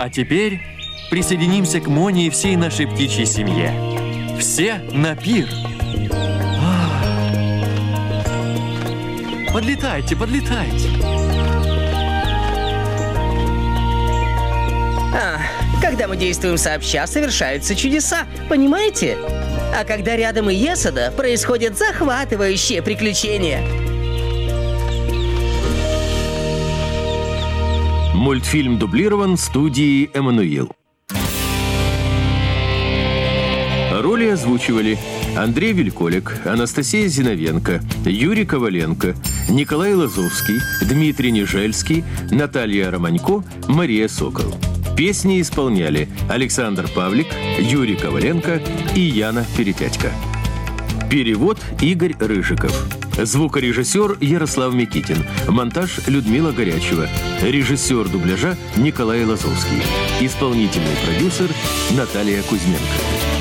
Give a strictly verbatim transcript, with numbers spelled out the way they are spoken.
А теперь присоединимся к Моне и всей нашей птичьей семье. Все на пир. Подлетайте, подлетайте. А, когда мы действуем сообща, совершаются чудеса, понимаете? А когда рядом и Есада, происходят захватывающие приключения. Мультфильм дублирован студией «Эммануил». Роли озвучивали Андрей Вельколик, Анастасия Зиновенко, Юрий Коваленко, Николай Лазовский, Дмитрий Нежельский, Наталья Романько, Мария Сокол. Песни исполняли Александр Павлик, Юрий Коваленко и Яна Перетятько. Перевод Игорь Рыжиков. Звукорежиссер Ярослав Микитин. Монтаж Людмила Горячева. Режиссер дубляжа Николай Лазовский. Исполнительный продюсер Наталья Кузьменко.